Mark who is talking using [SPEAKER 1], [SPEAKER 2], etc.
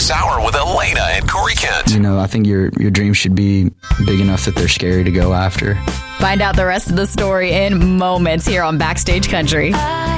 [SPEAKER 1] this hour with Elena and Corey Kent.
[SPEAKER 2] You know, I think your dreams should be big enough that they're scary to go after.
[SPEAKER 3] Find out the rest of the story in moments here on Backstage Country.